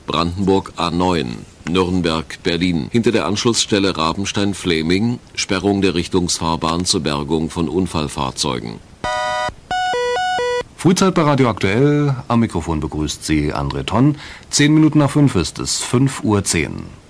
Brandenburg A9, Nürnberg-Berlin. Hinter der Anschlussstelle Rabenstein-Fleming Sperrung der Richtungsfahrbahn zur Bergung von Unfallfahrzeugen. Frühzeit bei Radio Aktuell. Am Mikrofon begrüßt Sie André Tonn. 10 Minuten nach 5 ist es, 5:10 Uhr.